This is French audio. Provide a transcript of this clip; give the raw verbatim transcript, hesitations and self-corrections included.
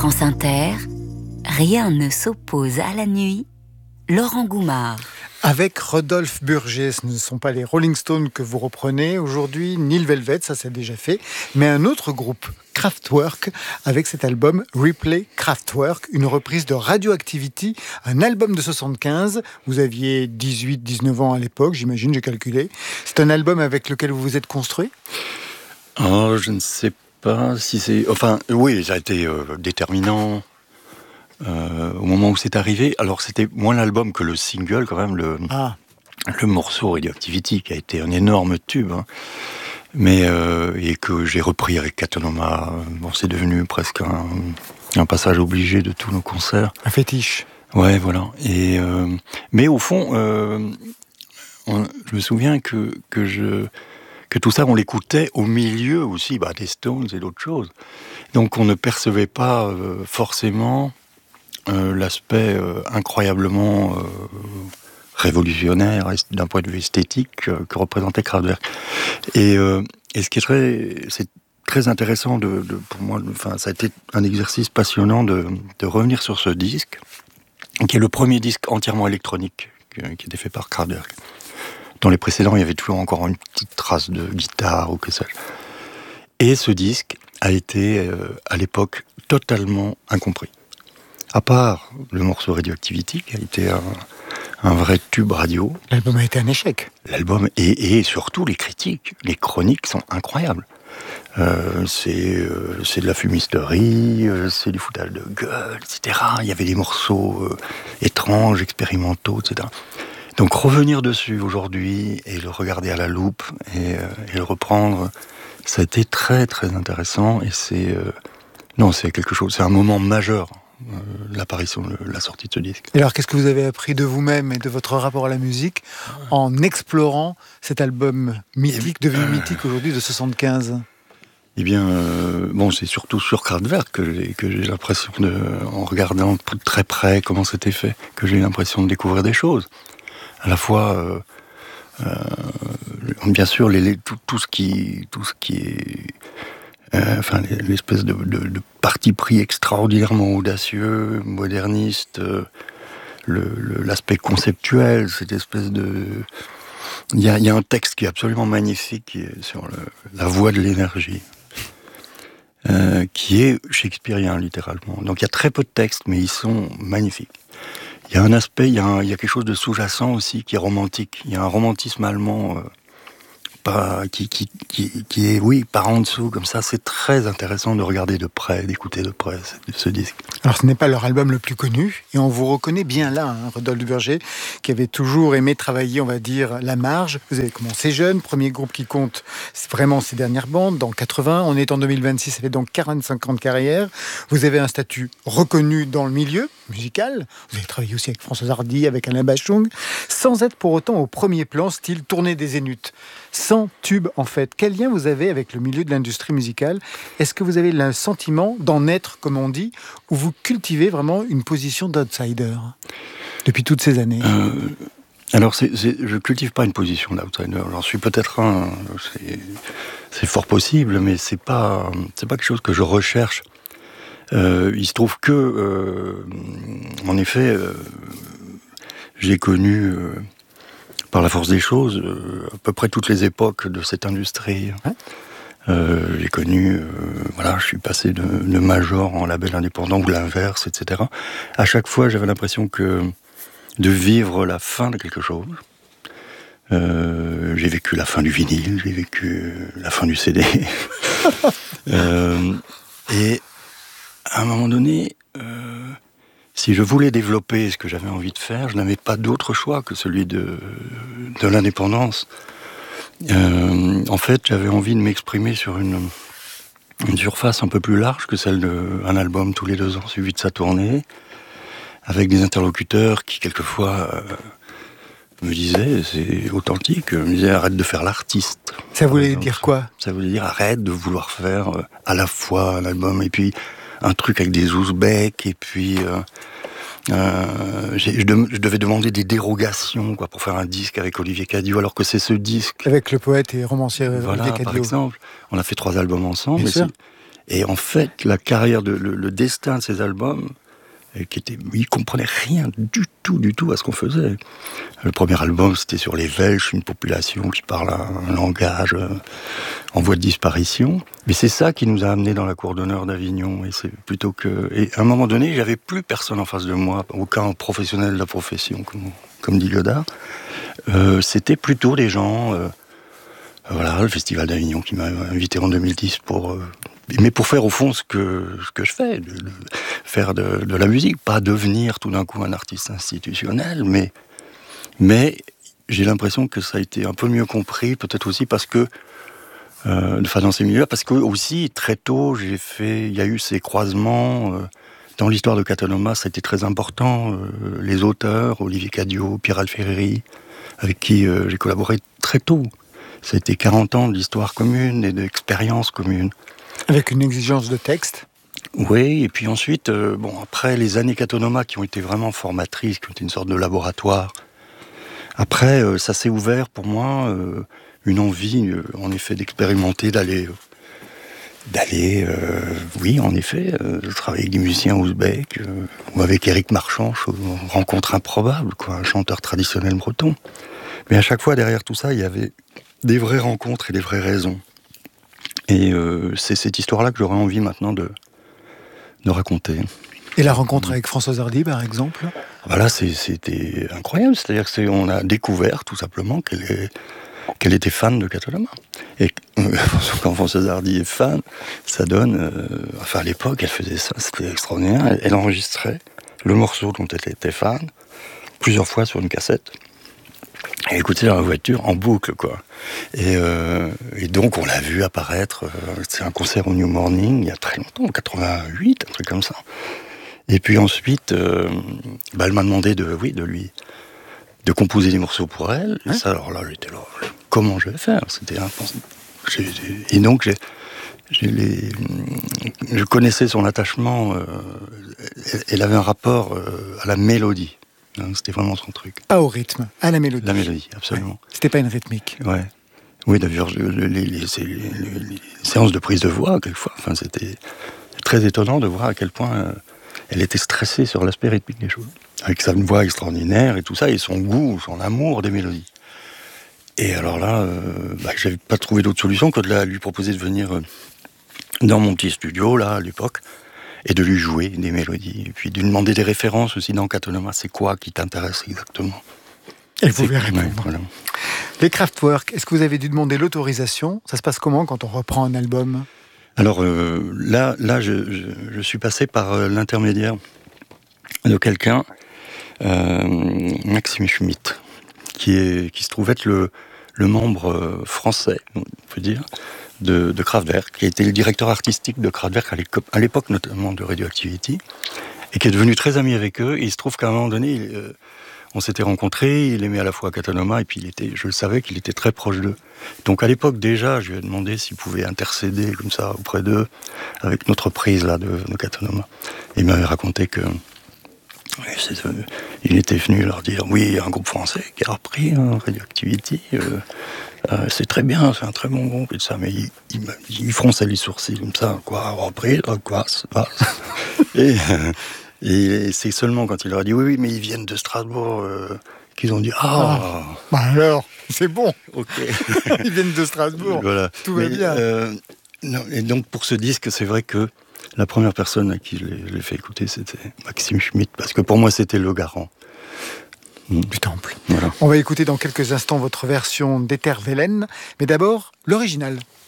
France Inter, rien ne s'oppose à la nuit. Laurent Goumard. Avec Rodolphe Burger, ce ne sont pas les Rolling Stones que vous reprenez aujourd'hui, ni le Velvet, ça c'est déjà fait, mais un autre groupe, Kraftwerk, avec cet album Replay Kraftwerk, une reprise de Radioactivity, un album de soixante-quinze. Vous aviez dix-huit dix-neuf ans à l'époque, j'imagine, j'ai calculé. C'est un album avec lequel vous vous êtes construit ? Oh, je ne sais pas si c'est... Enfin, oui, ça a été euh, déterminant. Euh, au moment où c'est arrivé, alors c'était moins l'album que le single quand même, le, ah. le morceau Radioactivity qui a été un énorme tube, hein, mais euh, et que j'ai repris avec Katonoma. Bon, c'est devenu presque un, un passage obligé de tous nos concerts. Un fétiche. Ouais, voilà. Et euh, mais au fond, euh, on, je me souviens que que je que tout ça, on l'écoutait au milieu aussi, bah, des Stones et d'autres choses. Donc on ne percevait pas euh, forcément Euh, l'aspect euh, incroyablement euh, révolutionnaire d'un point de vue esthétique euh, que représentait Kraftwerk. Et, euh, et ce qui est très, c'est très intéressant de, de, pour moi, enfin, ça a été un exercice passionnant de, de revenir sur ce disque, qui est le premier disque entièrement électronique qui, qui était fait par Kraftwerk. Dans les précédents, il y avait toujours encore une petite trace de guitare ou que sais-je. Et ce disque a été, euh, à l'époque, totalement incompris. À part le morceau Radioactivity, qui a été un, un vrai tube radio. L'album a été un échec. L'album, et, et surtout les critiques, les chroniques sont incroyables. Euh, c'est, euh, c'est de la fumisterie, euh, c'est du foutage de gueule, et cetera. Il y avait des morceaux euh, étranges, expérimentaux, et cetera. Donc revenir dessus aujourd'hui, et le regarder à la loupe, et, euh, et le reprendre, ça a été très très intéressant, et c'est... Euh, non, c'est quelque chose, c'est un moment majeur. Euh, l'apparition, le, la sortie de ce disque. Et alors, qu'est-ce que vous avez appris de vous-même et de votre rapport à la musique en explorant cet album mythique, devenu euh... mythique aujourd'hui de soixante-quinze ? Eh bien, euh, bon, c'est surtout sur Kraftwerk que j'ai, que j'ai l'impression de, en regardant de très près comment c'était fait, que j'ai l'impression de découvrir des choses. À la fois, euh, euh, bien sûr, les, les, tout, tout ce qui, tout ce qui est Euh, enfin, l'espèce de, de, de parti pris extraordinairement audacieux, moderniste, euh, le, le, l'aspect conceptuel, cette espèce de... Il y a, il y a un texte qui est absolument magnifique, qui est sur le, la voie de l'énergie, euh, qui est shakespearien, littéralement. Donc il y a très peu de textes, mais ils sont magnifiques. Il y a un aspect, il y a, un, il y a quelque chose de sous-jacent aussi, qui est romantique. Il y a un romantisme allemand... Euh, Qui, qui, qui, qui est, oui, par en dessous, comme ça. C'est très intéressant de regarder de près, d'écouter de près ce, ce disque. Alors, ce n'est pas leur album le plus connu, et on vous reconnaît bien là, hein, Rodolphe Burger, qui avait toujours aimé travailler, on va dire, la marge. Vous avez commencé jeune, premier groupe qui compte vraiment ces dernières bandes, dans quatre-vingts. On est en deux mille vingt-six, ça fait donc quarante-cinq ans de carrière. Vous avez un statut reconnu dans le milieu musical. Vous avez travaillé aussi avec François Hardy, avec Alain Bachung, sans être pour autant au premier plan, style tournée des Zéniths. Sans tube, en fait. Quel lien vous avez avec le milieu de l'industrie musicale ? Est-ce que vous avez le sentiment d'en être, comme on dit, ou vous cultivez vraiment une position d'outsider depuis toutes ces années ? euh, Alors, c'est, c'est, je ne cultive pas une position d'outsider. J'en suis peut-être un. C'est, c'est fort possible, mais ce n'est pas, c'est pas quelque chose que je recherche. Euh, il se trouve que, euh, en effet, euh, j'ai connu... Euh, par la force des choses, euh, à peu près toutes les époques de cette industrie. Ouais. Euh, j'ai connu, euh, voilà, je suis passé de, de major en label indépendant ou l'inverse, et cetera. À chaque fois, j'avais l'impression que de vivre la fin de quelque chose. Euh, j'ai vécu la fin du vinyle, j'ai vécu la fin du C D. euh, et à un moment donné... Euh, Si je voulais développer ce que j'avais envie de faire, je n'avais pas d'autre choix que celui de, de l'indépendance. Euh, en fait, j'avais envie de m'exprimer sur une, une surface un peu plus large que celle d'un album tous les deux ans suivi de sa tournée, avec des interlocuteurs qui, quelquefois, euh, me disaient, c'est authentique, me disaient arrête de faire l'artiste. Ça voulait dire quoi ? Ça voulait dire arrête de vouloir faire euh, à la fois un album et puis un truc avec des ouzbeks, et puis euh, euh, j'ai, je, de, je devais demander des dérogations quoi, pour faire un disque avec Olivier Cadieux, alors que c'est ce disque... Avec le poète et romancier voilà, Olivier Cadieux. Par exemple. On a fait trois albums ensemble. Et, Et en fait, la carrière, de, le, le destin de ces albums, qui était, ils ne comprenaient rien du tout, du tout à ce qu'on faisait. Le premier album, c'était sur les Welsh, une population qui parle un, un langage euh, en voie de disparition. Mais c'est ça qui nous a amenés dans la cour d'honneur d'Avignon. Et c'est plutôt que, et à un moment donné, j'avais plus personne en face de moi, aucun professionnel de la profession, comme, comme dit Godard. Euh, c'était plutôt des gens. Euh, Voilà, le Festival d'Avignon qui m'a invité en deux mille dix pour, euh, mais pour faire au fond ce que ce que je fais, de, de, faire de, de la musique, pas devenir tout d'un coup un artiste institutionnel, mais mais j'ai l'impression que ça a été un peu mieux compris, peut-être aussi parce que, euh, enfin dans ces milieux, parce que aussi très tôt j'ai fait, il y a eu ces croisements euh, dans l'histoire de Catanoma, ça a été très important, euh, les auteurs, Olivier Cadio, Pierre Alferreri, avec qui euh, j'ai collaboré très tôt. Ça a été quarante ans d'histoire commune et d'expérience commune. Avec une exigence de texte ? Oui, et puis ensuite, euh, bon, après les années Catanoma qui ont été vraiment formatrices, qui ont été une sorte de laboratoire, après, euh, ça s'est ouvert pour moi, euh, une envie, euh, en effet, d'expérimenter, d'aller, euh, d'aller, euh, oui, en effet, euh, de travailler avec des musiciens ouzbeks, euh, ou avec Éric Marchand, rencontre improbable, quoi, un chanteur traditionnel breton. Mais à chaque fois, derrière tout ça, il y avait des vraies rencontres et des vraies raisons. Et euh, c'est cette histoire-là que j'aurais envie maintenant de, de raconter. Et la rencontre avec Françoise Hardy, par exemple ? Voilà, c'est, c'était incroyable. C'est-à-dire qu'on a découvert, tout simplement, qu'elle, est, qu'elle était fan de Catanoma. Et euh, quand Françoise Hardy est fan, ça donne... Euh, enfin, à l'époque, elle faisait ça, c'était extraordinaire. Elle, elle enregistrait le morceau dont elle était fan, plusieurs fois sur une cassette. Et écouter dans la voiture en boucle, quoi. Et, euh, et donc on l'a vu apparaître. Euh, c'est un concert au New Morning il y a très longtemps, en quatre-vingt-huit, un truc comme ça. Et puis ensuite, euh, bah, elle m'a demandé de, oui, de lui, de composer des morceaux pour elle. Et hein ça, alors là, j'étais là. Comment je vais faire ? C'était impensable. J'ai, et donc j'ai, j'ai les, je connaissais son attachement. Euh, elle, elle avait un rapport euh, à la mélodie. C'était vraiment son truc. Pas au rythme, à la mélodie. La mélodie, absolument. Ouais. C'était pas une rythmique. Ouais. Oui, d'ailleurs, les, les, les, les, les séances de prise de voix, quelquefois, enfin, c'était très étonnant de voir à quel point euh, elle était stressée sur l'aspect rythmique des choses. Avec sa voix extraordinaire et tout ça, et son goût, son amour des mélodies. Et alors là, euh, bah, j'avais pas trouvé d'autre solution que de la, lui proposer de venir euh, dans mon petit studio, là, à l'époque, et de lui jouer des mélodies, et puis de lui demander des références aussi dans Catanoma. C'est quoi qui t'intéresse exactement ? Elle pouvait répondre. Ouais, voilà. Les Kraftwerk, est-ce que vous avez dû demander l'autorisation ? Ça se passe comment quand on reprend un album ? Alors euh, là, là je, je, je suis passé par euh, l'intermédiaire de quelqu'un, euh, Maxime Schmitt, qui, est, qui se trouve être le, le membre euh, français, on peut dire, de, de Kraftwerk, qui a été le directeur artistique de Kraftwerk à l'époque notamment de Radioactivity, et qui est devenu très ami avec eux. Et il se trouve qu'à un moment donné, il, euh, on s'était rencontrés, il aimait à la fois Catanoma, et puis il était, je le savais qu'il était très proche d'eux. Donc à l'époque déjà, je lui ai demandé s'il pouvait intercéder comme ça auprès d'eux, avec notre prise là de, de Catanoma. Et il m'avait raconté que c'est, euh, il était venu leur dire, oui, il y a un groupe français qui a repris hein, Radioactivity, euh, euh, c'est très bien, c'est un très bon groupe et tout ça, mais il, il, il fronçait les sourcils comme ça, quoi, repris, quoi, quoi. et, euh, et c'est seulement quand il leur a dit, oui, oui, mais ils viennent de Strasbourg, euh, qu'ils ont dit, ah, ah bah alors, c'est bon, ok. Ils viennent de Strasbourg, voilà. Tout va mais, bien. Euh, non, et donc pour ce disque, c'est vrai que la première personne à qui je l'ai, je l'ai fait écouter, c'était Maxime Schmitt, parce que pour moi, c'était le garant du temple. Voilà. On va écouter dans quelques instants votre version d'Ether Velen, mais d'abord, l'original.